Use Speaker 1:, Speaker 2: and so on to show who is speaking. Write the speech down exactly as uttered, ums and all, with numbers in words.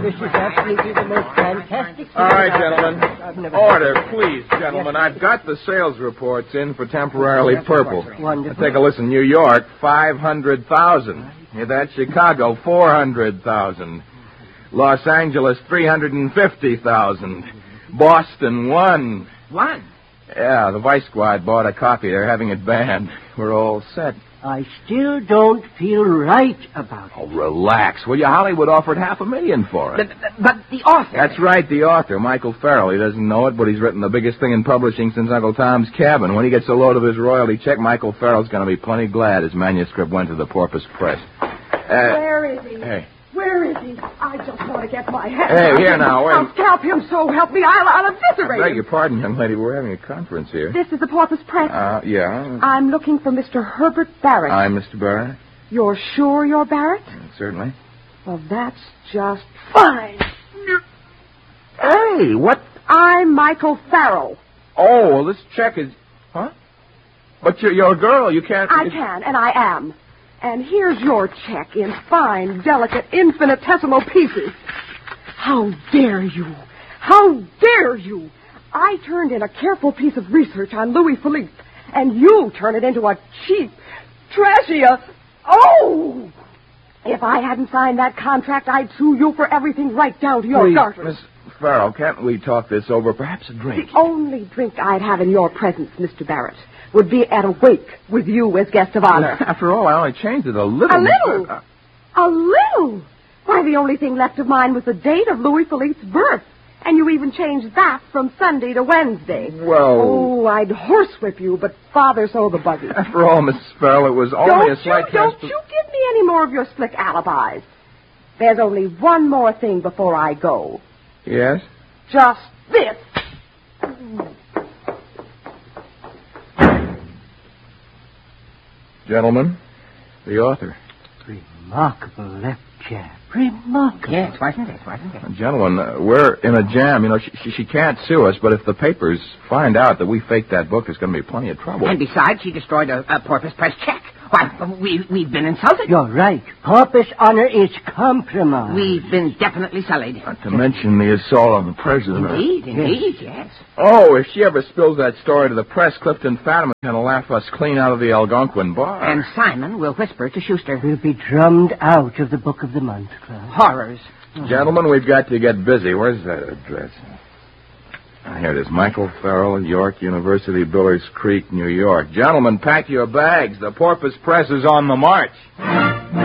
Speaker 1: This is absolutely the most fantastic...
Speaker 2: All right, gentlemen. Order, please, gentlemen. I've got the sales reports in for Temporarily Purple.
Speaker 1: Wonderful.
Speaker 2: Take a listen. New York, five hundred thousand. Hear that? Chicago, four hundred thousand. Los Angeles, three hundred fifty thousand. Boston, one.
Speaker 3: One?
Speaker 2: Yeah, the Vice Squad bought a copy. They're having it banned. We're all set.
Speaker 1: I still don't feel right about it.
Speaker 2: Oh, relax, will you? Hollywood offered half a million for it.
Speaker 3: But, but the author...
Speaker 2: That's right, the author, Michael Farrell. He doesn't know it, but he's written the biggest thing in publishing since Uncle Tom's Cabin. When he gets a load of his royalty check, Michael Farrell's going to be plenty glad his manuscript went to the Porpoise Press. Uh,
Speaker 4: Where is he?
Speaker 2: Hey.
Speaker 4: Where is he? I just want to get my hands
Speaker 2: Hey,
Speaker 4: on
Speaker 2: here
Speaker 4: him.
Speaker 2: now, wait.
Speaker 4: I'll scalp him, so help me. I'll, I'll eviscerate
Speaker 2: I beg
Speaker 4: him.
Speaker 2: your pardon, young lady. We're having a conference here.
Speaker 4: This is the Porpoise Press.
Speaker 2: Uh, yeah.
Speaker 4: I'm looking for Mister Herbert Barrett.
Speaker 2: I'm Mister Barrett.
Speaker 4: You're sure you're Barrett?
Speaker 2: Certainly.
Speaker 4: Well, that's just fine.
Speaker 2: Hey, what?
Speaker 4: I'm Michael Farrell.
Speaker 2: Oh, well, this check is... Huh? But you're, you're a girl. You can't...
Speaker 4: I can, and I am. And here's your check in fine, delicate, infinitesimal pieces. How dare you? How dare you? I turned in a careful piece of research on Louis Philippe, and you turn it into a cheap, trashy, uh, oh! If I hadn't signed that contract, I'd sue you for everything right down to your
Speaker 2: Please,
Speaker 4: garters.
Speaker 2: Miss Farrell, can't we talk this over? Perhaps a drink.
Speaker 4: The only drink I'd have in your presence, Mister Barrett, would be at a wake with you as guest of honor.
Speaker 2: After all, I only changed it a little.
Speaker 4: A little? Uh, a little? Why, the only thing left of mine was the date of Louis Philippe's birth. And you even changed that from Sunday to Wednesday.
Speaker 2: Well...
Speaker 4: Oh, I'd horsewhip you, but father so the buggy.
Speaker 2: After all, Miss Farrell, it was only
Speaker 4: don't
Speaker 2: a slight...
Speaker 4: You, don't
Speaker 2: trans-
Speaker 4: you give me any more of your slick alibis. There's only one more thing before I go.
Speaker 2: Yes?
Speaker 4: Just this.
Speaker 2: Gentlemen, the author.
Speaker 1: Remarkable left jab. Remarkable.
Speaker 3: Yes, wasn't it? Wasn't it?
Speaker 2: Gentlemen, uh, we're in a jam. You know, she, she, she can't sue us, but if the papers find out that we faked that book, there's going to be plenty of trouble.
Speaker 3: And besides, she destroyed a, a Porpoise Press check. Why, we, we've been insulted.
Speaker 1: You're right. Porpoise honor is compromised.
Speaker 3: We've been definitely sullied.
Speaker 2: Not to mention the assault on the president.
Speaker 3: Indeed, indeed, yes.
Speaker 2: Oh, if she ever spills that story to the press, Clifton Fadiman's going to laugh us clean out of the Algonquin bar.
Speaker 3: And Simon will whisper to Schuster.
Speaker 1: We'll be drummed out of the Book of the Month Club.
Speaker 3: Horrors.
Speaker 2: Gentlemen, we've got to get busy. Where's that address? Ah, here it is. Michael Farrell, York University, Billers Creek, New York. Gentlemen, pack your bags. The Porpoise Press is on the march.